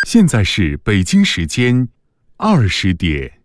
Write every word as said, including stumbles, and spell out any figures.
现在是北京时间二十点。